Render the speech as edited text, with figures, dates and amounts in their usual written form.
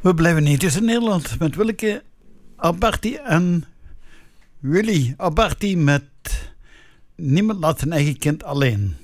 We blijven niet in Nederland met Willeke Alberti en Willy Alberti met Niemand laat zijn eigen kind alleen.